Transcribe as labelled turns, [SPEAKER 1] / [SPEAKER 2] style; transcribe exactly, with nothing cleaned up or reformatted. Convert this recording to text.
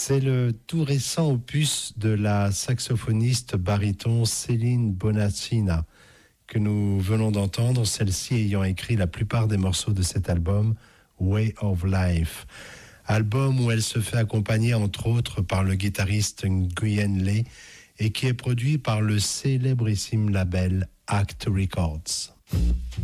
[SPEAKER 1] C'est le tout récent opus de la saxophoniste baryton Céline Bonaccina que nous venons d'entendre, celle-ci ayant écrit la plupart des morceaux de cet album Way of Life. Album où elle se fait accompagner entre autres par le guitariste Nguyen Le et qui est produit par le célébrissime label Act Records.